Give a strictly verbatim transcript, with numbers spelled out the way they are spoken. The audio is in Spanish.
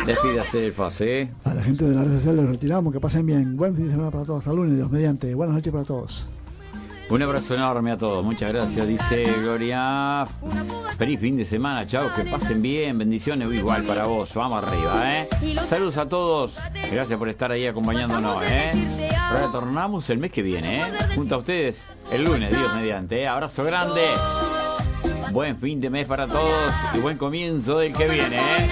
Despídase del pase, ¿eh? A la gente de la red social les retiramos, que pasen bien. Buen fin de semana para todos, hasta lunes, Dios mediante. Buenas noches para todos. Un abrazo enorme a todos, muchas gracias, dice Gloria. Feliz fin de semana, chao, que pasen bien, bendiciones igual para vos, vamos arriba, ¿eh? Saludos a todos, gracias por estar ahí acompañándonos, ¿eh? Retornamos el mes que viene, ¿eh? Junto a ustedes, el lunes, Dios mediante, ¿eh? Abrazo grande, buen fin de mes para todos y buen comienzo del que viene, ¿eh?